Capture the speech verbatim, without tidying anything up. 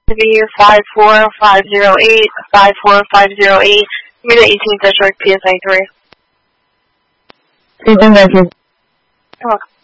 V five four five zero eight, five four five zero eight, give me the eighteenth district, P S A three. Thank you. You're welcome.